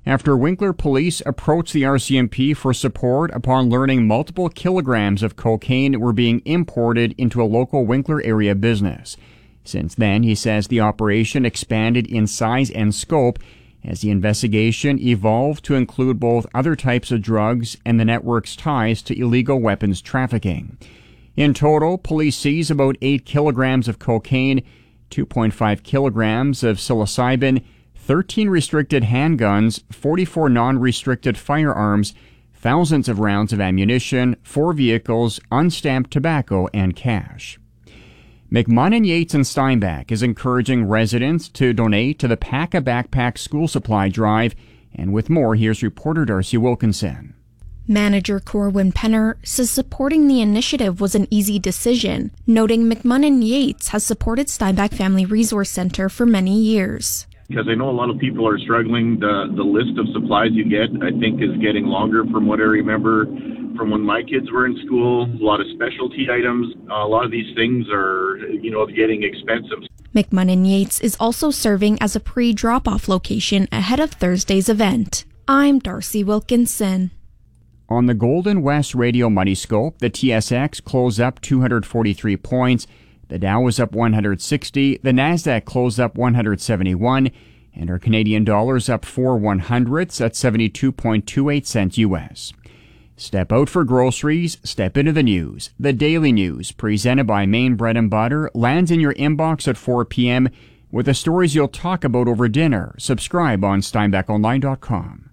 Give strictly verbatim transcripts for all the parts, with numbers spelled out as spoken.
after Winkler police approached the R C M P for support upon learning multiple kilograms of cocaine were being imported into a local Winkler area business. Since then, he says the operation expanded in size and scope as the investigation evolved to include both other types of drugs and the network's ties to illegal weapons trafficking. In total, police seize about eight kilograms of cocaine, two point five kilograms of psilocybin, thirteen restricted handguns, forty-four non-restricted firearms, thousands of rounds of ammunition, four vehicles, unstamped tobacco, and cash. McMunn Yates and Steinbach is encouraging residents to donate to the Pack a Backpack school supply drive. And with more, here's reporter Darcy Wilkinson. Manager Corwin Penner says supporting the initiative was an easy decision, noting McMunn Yates has supported Steinbach Family Resource Center for many years. Because I know a lot of people are struggling. The the list of supplies you get, I think, is getting longer from what I remember from when my kids were in school. A lot of specialty items. A lot of these things are, you know, getting expensive. McMunn Yates is also serving as a pre-drop-off location ahead of Thursday's event. I'm Darcy Wilkinson. On the Golden West Radio Money Scope, the T S X closed up two hundred forty-three points. The Dow was up one hundred sixty, the Nasdaq closed up one hundred seventy-one, and our Canadian dollar's up four one hundredths at seventy-two point two eight cents U S. Step out for groceries, step into the news. The Daily News, presented by Maine Bread and Butter, lands in your inbox at four p.m. with the stories you'll talk about over dinner. Subscribe on Steinbach Online dot com.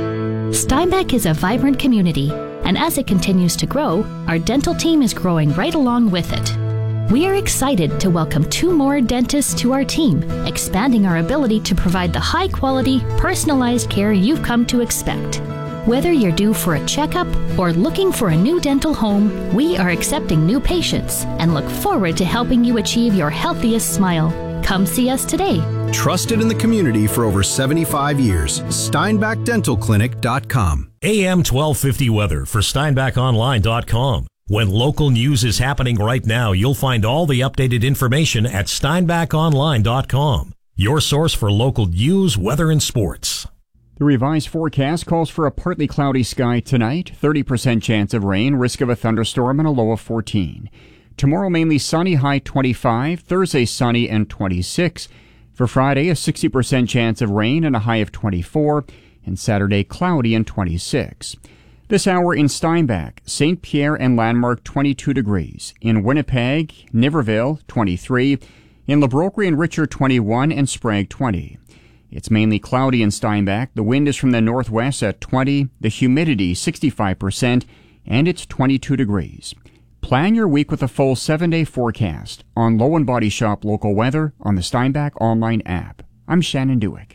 Steinbach is a vibrant community, and as it continues to grow, our dental team is growing right along with it. We are excited to welcome two more dentists to our team, expanding our ability to provide the high-quality, personalized care you've come to expect. Whether you're due for a checkup or looking for a new dental home, we are accepting new patients and look forward to helping you achieve your healthiest smile. Come see us today. Trusted in the community for over seventy-five years. Steinbach Dental Clinic dot com. A M twelve fifty weather for Steinbach Online dot com. When local news is happening right now, you'll find all the updated information at Steinbach Online dot com, your source for local news, weather, and sports. The revised forecast calls for a partly cloudy sky tonight, thirty percent chance of rain, risk of a thunderstorm, and a low of fourteen. Tomorrow, mainly sunny, high twenty-five. Thursday, sunny and twenty-six. For Friday, a sixty percent chance of rain and a high of twenty-four. And Saturday, cloudy and twenty-six. This hour in Steinbach, Saint Pierre and Landmark, twenty-two degrees. In Winnipeg, Niverville, twenty-three. In La Broquerie and Richard, twenty-one. And Sprague, twenty. It's mainly cloudy in Steinbach. The wind is from the northwest at twenty. The humidity, sixty-five percent. And it's twenty-two degrees. Plan your week with a full seven-day forecast on Low and Body Shop local weather on the Steinbach online app. I'm Shannon Dewick.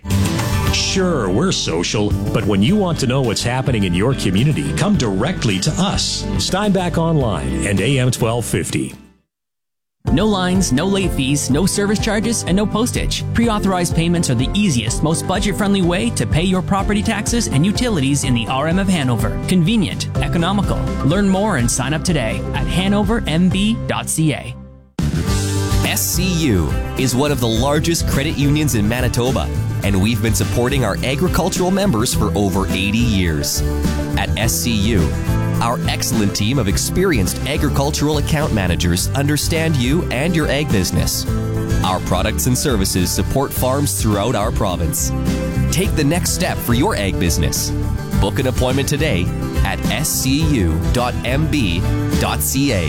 Sure, we're social, but when you want to know what's happening in your community, come directly to us. Steinbach Online and A M twelve fifty. No lines, no late fees, no service charges, and no postage. Pre-authorized payments are the easiest, most budget-friendly way to pay your property taxes and utilities in the R M of Hanover. Convenient, economical. Learn more and sign up today at hanover m b dot c a. S C U is one of the largest credit unions in Manitoba, and we've been supporting our agricultural members for over eighty years. At S C U, our excellent team of experienced agricultural account managers understand you and your ag business. Our products and services support farms throughout our province. Take the next step for your ag business. Book an appointment today at s c u dot m b dot c a.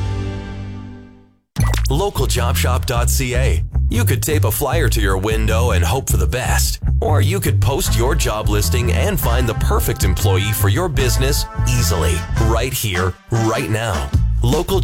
local job shop dot c a. You could tape a flyer to your window and hope for the best. Or you could post your job listing and find the perfect employee for your business easily, right here, right now. local